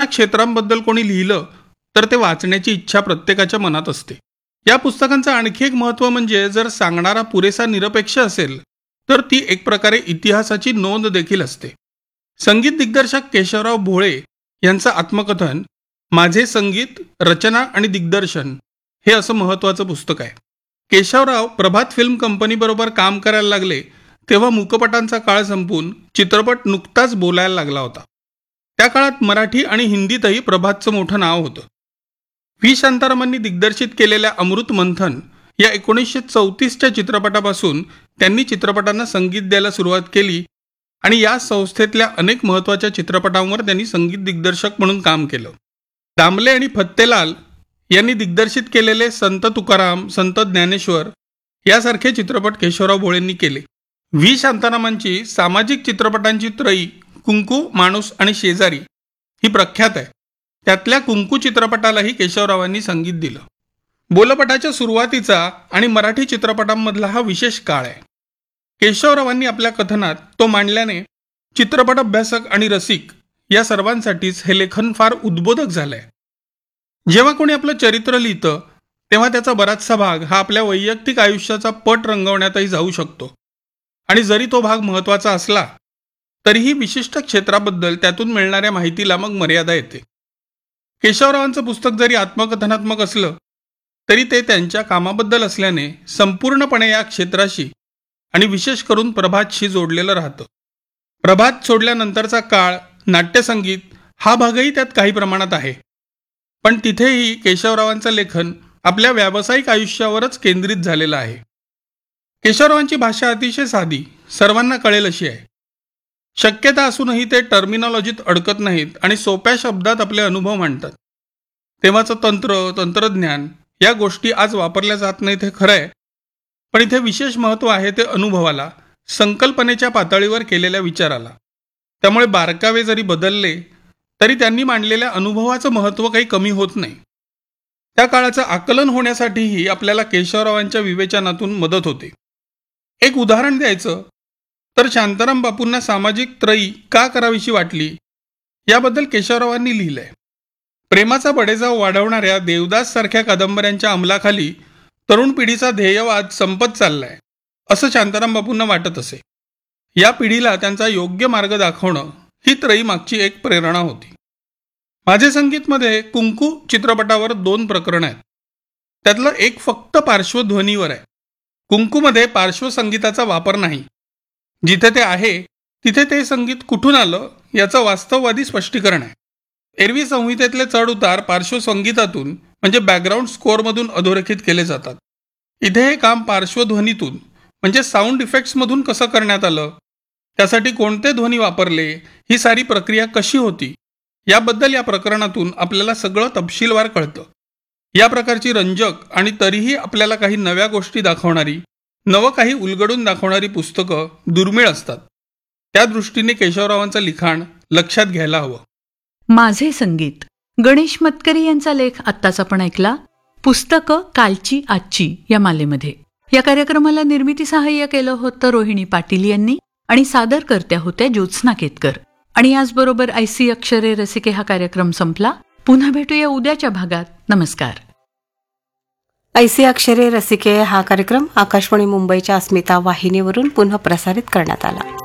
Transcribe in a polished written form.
क्षेत्रांबद्दल कोणी लिहिलं तर ते वाचण्याची इच्छा प्रत्येकाच्या मनात असते. या पुस्तकांचं आणखी एक महत्त्व म्हणजे जर सांगणारा पुरेसा निरपेक्ष असेल तर ती एक प्रकारे इतिहासाची नोंद देखील असते. संगीत दिग्दर्शक केशवराव भोळे यांचं आत्मकथन माझे संगीत, रचना आणि दिग्दर्शन हे असं महत्त्वाचं पुस्तक आहे. केशवराव प्रभात फिल्म कंपनीबरोबर काम करायला लागले तेव्हा मूकपटांचा काळ संपून चित्रपट नुकताच बोलायला लागला होता. त्या काळात मराठी आणि हिंदीतही प्रभातचं मोठं नाव होतं. व्ही शांतारामांनी दिग्दर्शित केलेल्या अमृत मंथन या 1934च्या चित्रपटापासून त्यांनी चित्रपटांना संगीत द्यायला सुरुवात केली आणि या संस्थेतल्या अनेक महत्त्वाच्या चित्रपटांवर त्यांनी संगीत दिग्दर्शक म्हणून काम केलं. दामले आणि फत्तेलाल यांनी दिग्दर्शित केलेले संत तुकाराम, संत ज्ञानेश्वर यासारखे चित्रपट केशवराव भोळेंनी केले. व्ही शांतारामांची सामाजिक चित्रपटांची त्रयी कुंकू, माणूस आणि शेजारी ही प्रख्यात आहे. त्यातल्या कुंकू चित्रपटालाही केशवरावांनी संगीत दिलं. बोलपटाच्या सुरुवातीचा आणि मराठी चित्रपटांमधला हा विशेष काळ आहे. केशवरावांनी आपल्या कथनात तो मांडल्याने चित्रपट अभ्यासक आणि रसिक या सर्वांसाठीच हे लेखन फार उद्बोधक झालंय. जेव्हा कोणी आपलं चरित्र लिहितं तेव्हा त्याचा बराचसा भाग हा आपल्या वैयक्तिक आयुष्याचा पट रंगवण्यातही जाऊ शकतो आणि जरी तो भाग महत्त्वाचा असला तरीही विशिष्ट क्षेत्राबद्दल त्यातून मिळणाऱ्या माहितीला मग मर्यादा येते. केशवरावांचं पुस्तक जरी आत्मकथनात्मक असलं तरी ते त्यांच्या कामाबद्दल असल्याने संपूर्णपणे या क्षेत्राशी आणि विशेष करून प्रभातशी जोडलेलं राहतं. प्रभात सोडल्यानंतरचा काळ, नाट्यसंगीत हा भागही त्यात काही प्रमाणात आहे, पण तिथेही केशवरावांचं लेखन आपल्या व्यावसायिक आयुष्यावरच केंद्रित झालेलं आहे. केशवरावांची भाषा अतिशय साधी, सर्वांना कळेल अशी आहे. शक्यता असूनही ते टर्मिनॉलॉजीत अडकत नाहीत आणि सोप्या शब्दात आपले अनुभव मांडतात. तेव्हाचं तंत्रज्ञान या गोष्टी आज वापरल्या जात नाहीत हे खरं आहे, पण इथे विशेष महत्त्व आहे ते अनुभवाला, संकल्पनेच्या पातळीवर केलेल्या विचाराला. त्यामुळे बारकावे जरी बदलले तरी त्यांनी मांडलेल्या अनुभवाचं महत्त्व काही कमी होत नाही. त्या काळाचं आकलन होण्यासाठीही आपल्याला केशवरावांच्या विवेचनातून मदत होते. एक उदाहरण द्यायचं तर शांताराम बापूंना सामाजिक त्रयी का करावीशी वाटली याबद्दल केशवरावांनी लिहिलंय. प्रेमाचा बडेजाव वाढवणाऱ्या देवदास सारख्या कादंबऱ्यांच्या अंमलाखाली तरुण पिढीचा ध्येयवाद संपत चाललाय असं शांताराम बापूंना वाटत असे. या पिढीला त्यांचा योग्य मार्ग दाखवणं ही त्रयी मागची एक प्रेरणा होती. माझे संगीतमध्ये कुंकू चित्रपटावर 2 प्रकरणं आहेत. त्यातलं एक फक्त पार्श्वध्वनीवर आहे. कुंकूमध्ये पार्श्वसंगीताचा वापर नाही. जिथे ते आहे तिथे ते संगीत कुठून आलं याचं वास्तववादी स्पष्टीकरण आहे. एरवी संहितेतले चढ उतार पार्श्वसंगीतातून म्हणजे बॅकग्राऊंड स्कोअरमधून अधोरेखित केले जातात. इथे हे काम पार्श्वध्वनीतून म्हणजे साऊंड इफेक्ट्समधून कसं करण्यात आलं, त्यासाठी कोणते ध्वनी वापरले, ही सारी प्रक्रिया कशी होती याबद्दल या प्रकरणातून आपल्याला सगळं तपशीलवार कळतं. या प्रकारची रंजक आणि तरीही आपल्याला काही नव्या गोष्टी दाखवणारी, नवं काही उलगडून दाखवणारी पुस्तकं दुर्मिळ असतात. त्या दृष्टीने केशवरावांचं लिखाण लक्षात घ्यायला हवं. माझे संगीत, गणेश मतकरी यांचा लेख आत्ताच आपण ऐकला. पुस्तकं कालची आजची या मालेमध्ये. या कार्यक्रमाला निर्मिती सहाय्य केलं होतं रोहिणी पाटील यांनी आणि सादरकर्त्या होत्या ज्योत्स्ना केतकर. आणि याचबरोबर ऐसी अक्षरे रसिके हा कार्यक्रम संपला. पुन्हा भेटूया उद्याच्या भागात. नमस्कार. ऐसी अक्षरे रसिके हा कार्यक्रम आकाशवाणी मुंबईच्या अस्मिता वाहिनीवरून पुन्हा प्रसारित करण्यात आला.